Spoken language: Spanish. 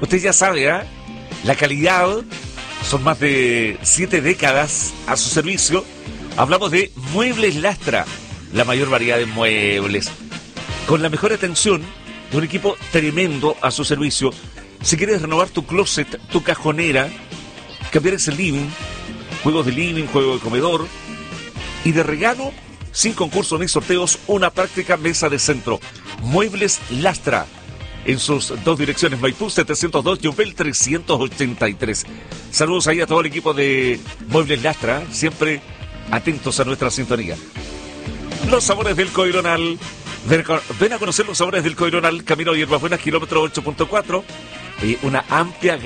Usted ya sabe, ¿eh? La calidad, son más de 7 décadas a su servicio. Hablamos de Muebles Lastra, la mayor variedad de muebles, con la mejor atención de un equipo tremendo a su servicio. Si quieres renovar tu closet, tu cajonera, cambiar ese living, juegos de living, juego de comedor, y de regalo, sin concurso ni sorteos, una práctica mesa de centro. Muebles Lastra, en sus dos direcciones, Maipú 702 y Opel 383. Saludos ahí a todo el equipo de Muebles Lastra, siempre atentos a nuestra sintonía. Los sabores del Coironal. Ven a conocer los sabores del Coironal, Camino Hierbas Buenas, kilómetro 8.4. Una amplia